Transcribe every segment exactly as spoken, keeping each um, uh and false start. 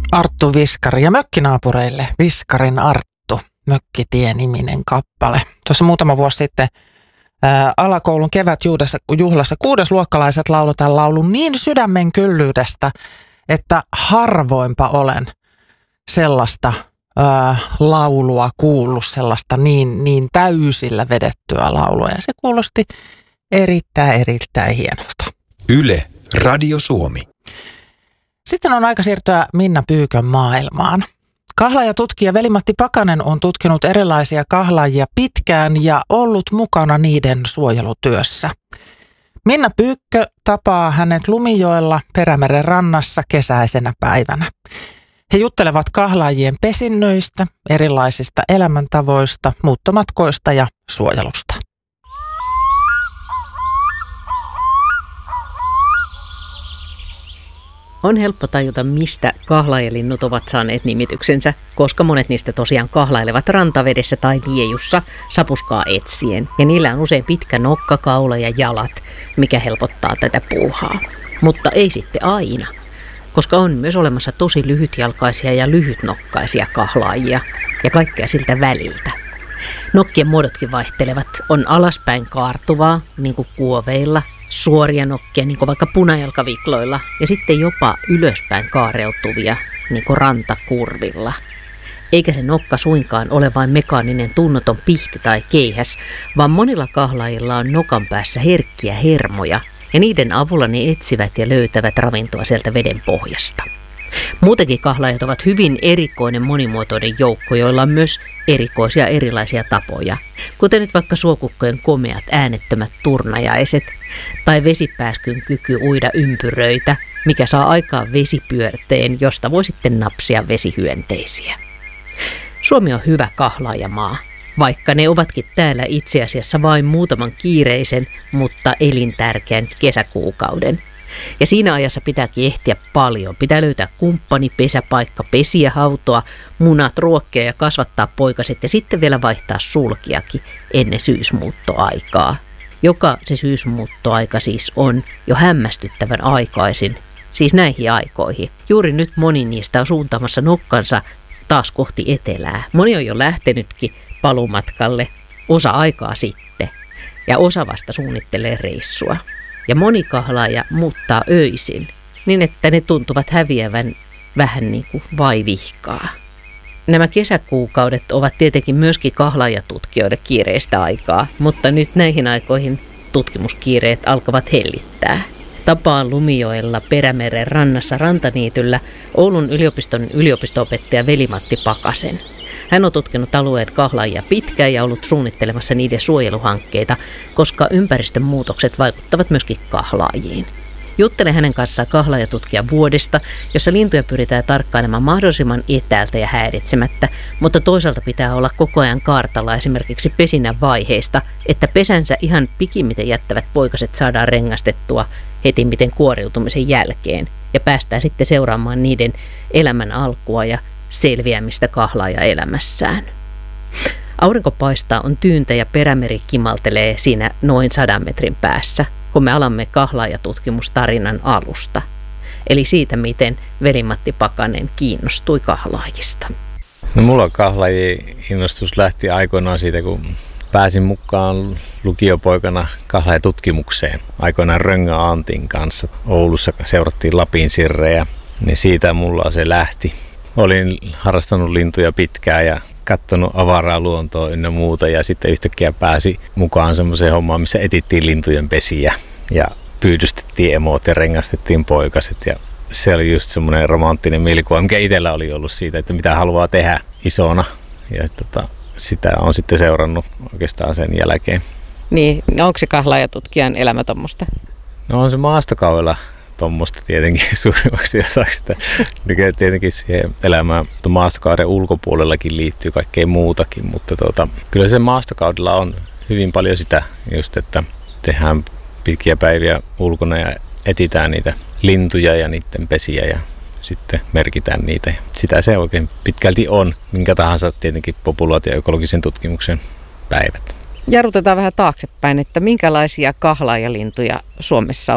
Arttu Viskari ja mökkinaapureille Viskarin Arttu, Mökkitie-niminen kappale. Tuossa muutama vuosi sitten ää, alakoulun kevätjuhlassa kuudesluokkalaiset lauletaan laulun niin sydämen kyllyydestä, että harvoinpa olen sellaista ää, laulua kuullut, sellaista niin, niin täysillä vedettyä laulua. Ja se kuulosti erittäin, erittäin hienolta. Yle, Radio Suomi. Sitten on aika siirtyä Minna Pyykön maailmaan. Kahlaajatutkija Veli-Matti Pakanen on tutkinut erilaisia kahlaajia pitkään ja ollut mukana niiden suojelutyössä. Minna Pyykkö tapaa hänet Lumijoella Perämeren rannassa kesäisenä päivänä. He juttelevat kahlaajien pesinnöistä, erilaisista elämäntavoista, muuttomatkoista ja suojelusta. On helppo tajuta, mistä kahlaajalinnut ovat saaneet nimityksensä, koska monet niistä tosiaan kahlailevat rantavedessä tai liejussa sapuskaa etsien. Ja niillä on usein pitkä nokka, kaula ja jalat, mikä helpottaa tätä puuhaa. Mutta ei sitten aina, koska on myös olemassa tosi lyhytjalkaisia ja lyhytnokkaisia kahlaajia ja kaikkea siltä väliltä. Nokkien muodotkin vaihtelevat. On alaspäin kaartuvaa, niin kuin kuoveilla, suoria nokkia, niin kuin vaikka punajalkavikloilla, ja sitten jopa ylöspäin kaareutuvia, niin kuin rantakurvilla. Eikä se nokka suinkaan ole vain mekaaninen tunnoton pihti tai keihäs, vaan monilla kahlaajilla on nokan päässä herkkiä hermoja, ja niiden avulla ne etsivät ja löytävät ravintoa sieltä veden pohjasta. Muutenkin kahlaajat ovat hyvin erikoinen monimuotoinen joukko, joilla on myös erikoisia erilaisia tapoja, kuten nyt vaikka suokukkojen komeat äänettömät turnajaiset tai vesipääskyn kyky uida ympyröitä, mikä saa aikaan vesipyörteen, josta voi sitten napsia vesihyönteisiä. Suomi on hyvä kahlaajamaa, vaikka ne ovatkin täällä itse asiassa vain muutaman kiireisen, mutta elintärkeän kesäkuukauden. Ja siinä ajassa pitääkin ehtiä paljon. Pitää löytää kumppani, pesäpaikka, pesiä, hautoa, munat, ruokkia ja kasvattaa poikaset ja sitten vielä vaihtaa sulkiakin ennen syysmuuttoaikaa. Joka se syysmuuttoaika siis on jo hämmästyttävän aikaisin, siis näihin aikoihin. Juuri nyt moni niistä on suuntaamassa nokkansa taas kohti etelää. Moni on jo lähtenytkin paluumatkalle osa aikaa sitten ja osa vasta suunnittelee reissua. Ja moni kahlaaja muuttaa öisin, niin että ne tuntuvat häviävän vähän niin kuin vaivihkaa. Nämä kesäkuukaudet ovat tietenkin myöskin kahlaajatutkijoille kiireistä aikaa, mutta nyt näihin aikoihin tutkimuskiireet alkavat hellittää. Tapaan Lumijoella Perämeren rannassa Rantaniityllä Oulun yliopiston yliopisto-opettaja Veli-Matti Pakasen. Hän on tutkinut alueen kahlaajia pitkään ja ollut suunnittelemassa niiden suojeluhankkeita, koska ympäristön muutokset vaikuttavat myöskin kahlaajiin. Juttelen hänen kanssaan kahlaajatutkijan vuodesta, jossa lintuja pyritään tarkkailemaan mahdollisimman etäältä ja häiritsemättä, mutta toisaalta pitää olla koko ajan kartalla esimerkiksi pesinnän vaiheista, että pesänsä ihan pikimmiten jättävät poikaset saadaan rengastettua heti miten kuoriutumisen jälkeen ja päästään sitten seuraamaan niiden elämän alkua ja selviämistä kahlaaja elämässään. Aurinko paistaa, on tyyntä ja Perämeri kimaltelee siinä noin sadan metrin päässä, kun me alamme kahlaajatutkimustarinan alusta. Eli siitä, miten Veli-Matti Pakanen kiinnostui kahlaajista. No, mulla kahlaajien innostus lähti aikoinaan siitä, kun pääsin mukaan lukiopoikana kahlaajatutkimukseen. Aikoinaan Röngä Antin kanssa Oulussa seurattiin Lapin sirrejä, niin siitä mulla se lähti. Olin harrastanut lintuja pitkään ja katsonut avaraa luontoa ynnä muuta ja sitten yhtäkkiä pääsi mukaan semmoiseen hommaan, missä etittiin lintujen pesiä ja pyydystettiin emoot ja rengastettiin poikaset ja se oli just semmoinen romanttinen mielikuva, mikä itsellä oli ollut siitä, että mitä haluaa tehdä isona ja tota, sitä on sitten seurannut oikeastaan sen jälkeen. Niin, onko se kahlaajatutkijan elämä tommoista? No on se maastokaudella tuommoista tietenkin suurimmaksi osaksi sitä. Nykyään tietenkin siihen elämään maastokauden ulkopuolellakin liittyy kaikkea muutakin, mutta tuota, kyllä se maastokaudella on hyvin paljon sitä just, että tehdään pitkiä päiviä ulkona ja etsitään niitä lintuja ja niiden pesiä ja sitten merkitään niitä. Sitä se oikein pitkälti on, minkä tahansa tietenkin populaatio-ekologisen tutkimuksen päivät. Jarrutetaan vähän taaksepäin, että minkälaisia kahlaajalintuja Suomessa on?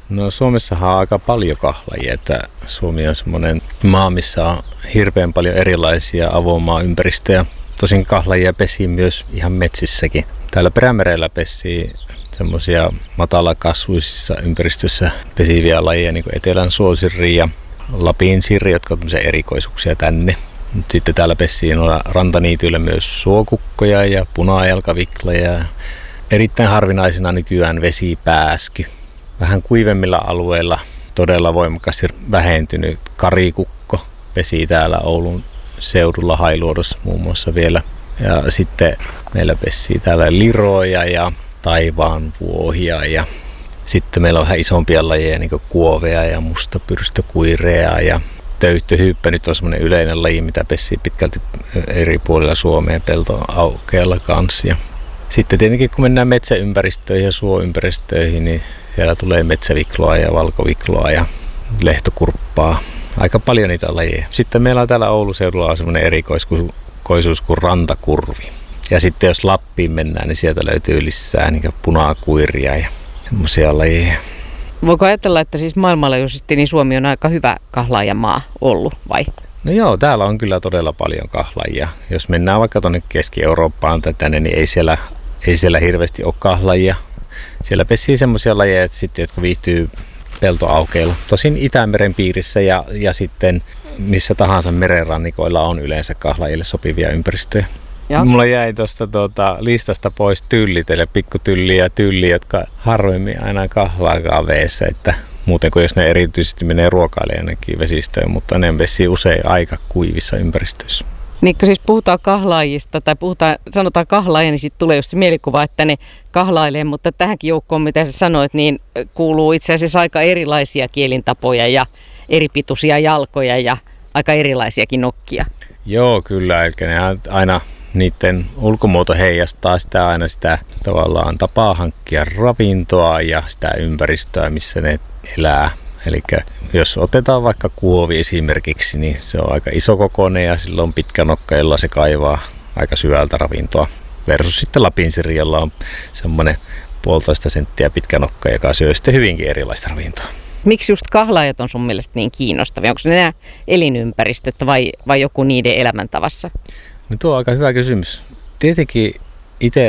No Suomessahan on aika paljon kahlajia, että Suomi on semmoinen maa, missä on hirveän paljon erilaisia avomaa-ympäristöjä. Tosin kahlajia pesii myös ihan metsissäkin. Täällä Perämerellä pesii semmoisia matalakasvuisissa ympäristössä pesiviä lajeja, niin kuin etelän suosirri ja Lapin sirri, jotka on tämmöisiä erikoisuuksia tänne. Sitten täällä pesii noilla rantaniityillä myös suokukkoja ja punajalkaviklaja. Erittäin harvinaisena nykyään vesipääsky. Vähän kuivemmilla alueilla todella voimakkaasti vähentynyt karikukko pesii täällä Oulun seudulla Hailuodossa muun muassa vielä. Ja sitten meillä pesii täällä liroja ja taivaanvuohia ja sitten meillä on vähän isompia lajeja niin kuin kuovea ja mustapyrstökuirea ja töyttöhyyppä nyt on semmoinen yleinen laji, mitä pesii pitkälti eri puolilla Suomea peltoaukealla kanssa. Ja sitten tietenkin kun mennään metsäympäristöihin ja suoympäristöihin, niin siellä tulee metsävikloa ja valkovikloa ja lehtokurppaa. Aika paljon niitä lajeja. Sitten meillä on täällä Oulun seudulla on semmoinen erikoisuus kuin rantakurvi. Ja sitten jos Lappiin mennään, niin sieltä löytyy lisää niin kuin punakuiria ja semmoisia lajeja. Voiko ajatella, että siis maailmanlaajuisesti niin Suomi on aika hyvä kahlaajamaa ollut vai? No joo, täällä on kyllä todella paljon kahlaajia. Jos mennään vaikka tuonne Keski-Eurooppaan tai tänne, niin ei siellä, ei siellä hirveästi ole kahlaajia. Siellä pesii semmoisia lajeja, että sitten, jotka viihtyy peltoaukeilla. Tosin Itämeren piirissä ja, ja sitten missä tahansa merenrannikoilla on yleensä kahlaajille sopivia ympäristöjä. Ja. Mulla jäi tuosta tuota, listasta pois tyllit, eli pikkutylli ja tylli, jotka harvemmin aina kahlaakaan veessä, että muuten kuin jos ne erityisesti menee ruokailemaan jonnekin vesistöön, mutta ne pesii usein aika kuivissa ympäristöissä. Niin kun siis puhutaan kahlaajista tai puhutaan, sanotaan kahlaaja, niin sitten tulee just se mielikuva, että ne kahlailee, mutta tähänkin joukkoon, mitä sä sanoit, niin kuuluu itse asiassa aika erilaisia kielintapoja ja eripituisia jalkoja ja aika erilaisiakin nokkia. Joo, kyllä, eli ne aina niiden ulkomuoto heijastaa sitä aina sitä tavallaan tapaa hankkia ravintoa ja sitä ympäristöä, missä ne elää. Eli jos otetaan vaikka kuovi esimerkiksi, niin se on aika isokokoinen ja sillä on pitkä nokka, jolla se kaivaa aika syvältä ravintoa. Versus sitten lapinsirri, jolla on semmoinen puolitoista senttiä pitkä nokka, joka syö sitten hyvinkin erilaista ravintoa. Miksi just kahlaajat on sun mielestä niin kiinnostavia? Onko ne nämä elinympäristöt vai, vai joku niiden elämäntavassa? No tuo on aika hyvä kysymys. Tietenkin itse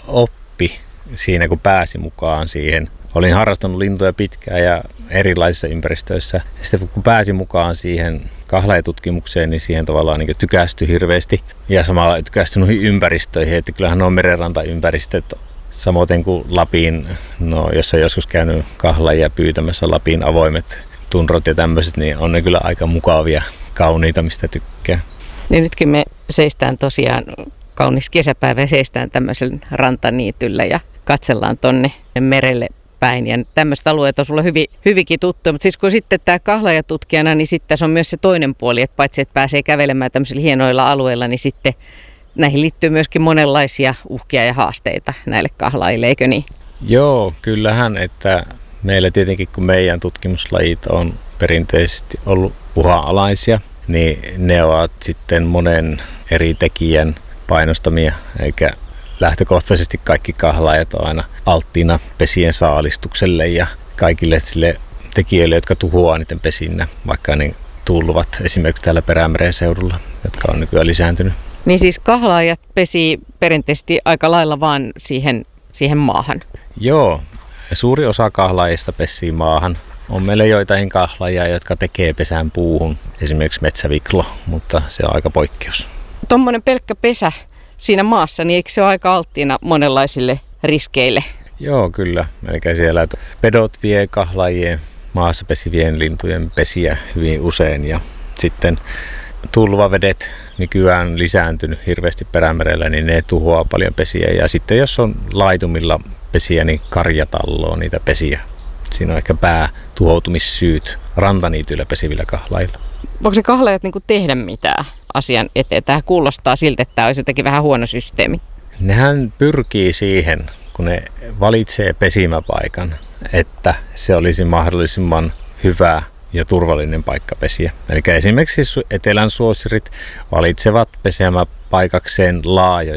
oppi siinä, kun pääsi mukaan siihen. Olin harrastanut lintuja pitkään ja erilaisissa ympäristöissä. Sitten kun pääsin mukaan siihen kahlaajatutkimukseen, niin siihen tavallaan niin tykästyi hirveästi. Ja samalla tykästyi noihin ympäristöihin, että kyllähän nuo merenrantaympäristöt, samoin kuin Lapin, no jos on joskus käynyt kahlaajia pyytämässä Lapin avoimet tunrot ja tämmöiset, niin on ne kyllä aika mukavia, kauniita, mistä tykkää. Niin nytkin me seistään tosiaan, kaunis kesäpäivä ja seistään tämmöisellä rantaniityllä ja katsellaan tonne merelle päin. Ja tämmöiset alueet on sulle hyvin, hyvinkin tuttuja, mutta siis kun sitten tämä kahlaajatutkijana, niin sitten tässä on myös se toinen puoli, että paitsi että pääsee kävelemään tämmöisillä hienoilla alueilla, niin sitten näihin liittyy myöskin monenlaisia uhkia ja haasteita näille kahlaajille, eikö niin? Joo, kyllähän, että meillä tietenkin kun meidän tutkimuslajit on perinteisesti ollut uhanalaisia, niin ne ovat sitten monen eri tekijän painostamia, eikä lähtökohtaisesti kaikki kahlaajat on aina alttiina pesien saalistukselle ja kaikille sille tekijöille, jotka tuhoaa niiden pesinnä, vaikka ne tulvat esimerkiksi täällä Perämeren seudulla, jotka on nykyään lisääntynyt. Niin siis kahlaajat pesii perinteisesti aika lailla vaan siihen, siihen maahan? Joo, suuri osa kahlaajista pesii maahan. On meillä joitain kahlaajia, jotka tekee pesän puuhun, esimerkiksi metsäviklo, mutta se on aika poikkeus. Tuommoinen pelkkä pesä siinä maassa, niin eikö se ole aika alttiina monenlaisille riskeille? Joo, kyllä. Eli siellä pedot vie kahlaajien maassa pesivien lintujen pesiä hyvin usein ja sitten tulvavedet nykyään lisääntynyt hirveästi Perämerellä, niin ne tuhoaa paljon pesiä. Ja sitten jos on laitumilla pesiä, niin karjatalloo niitä pesiä. Siinä on ehkä päätuhoutumissyyt rantaniityillä pesivillä kahlaajilla. Voiko se kahlaajat niin kuin tehdä mitään asian eteen? Tämä kuulostaa siltä, että tämä olisi jotenkin vähän huono systeemi. Nehän pyrkii siihen, kun ne valitsee pesimäpaikan, että se olisi mahdollisimman hyvä ja turvallinen paikka pesiä. Eli esimerkiksi etelän suosirit valitsevat pesemäpaikakseen laajoja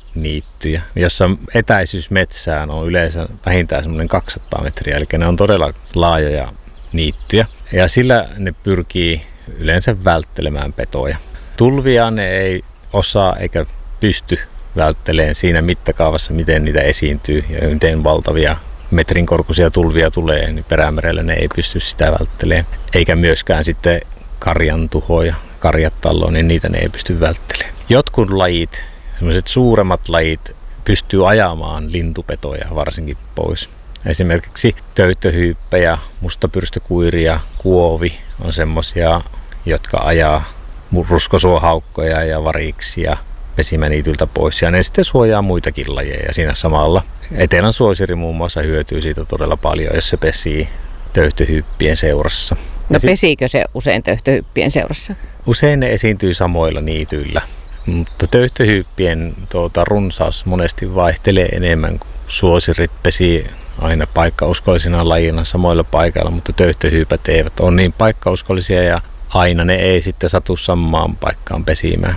niittyjä, jossa etäisyys metsään on yleensä vähintään semmoinen kaksisataa metriä, eli ne on todella laajoja niittyjä. Ja sillä ne pyrkii yleensä välttelemään petoja. Tulvia ne ei osaa eikä pysty välttelemään siinä mittakaavassa, miten niitä esiintyy ja miten valtavia metrin korkuisia tulvia tulee, niin Perämerellä ne ei pysty sitä välttelemään. Eikä myöskään sitten karjan tuhoja, karjat talloon, niin niitä ne ei pysty välttelemään. Jotkut lajit, sellaiset suuremmat lajit, pystyy ajamaan lintupetoja varsinkin pois. Esimerkiksi töyttöhyyppejä, mustapyrstökuiria, kuovi on semmoisia, jotka ajaa ruskosuohaukkoja ja variksia pesimäniityltä pois. Ja ne sitten suojaa muitakin lajeja siinä samalla. Etelän suosiri muun muassa hyötyy siitä todella paljon, jos se pesii töyttöhyyppien seurassa. No pesiikö se usein töyttöhyyppien seurassa? Usein ne esiintyy samoilla niityillä, mutta töyttöhyyppien tuota, runsaus monesti vaihtelee enemmän kuin suosirit pesii aina paikkauskollisina lajina samoilla paikalla, mutta töyttöhyypät eivät ole niin paikkauskollisia ja aina ne ei sitten satu samaan paikkaan pesimään.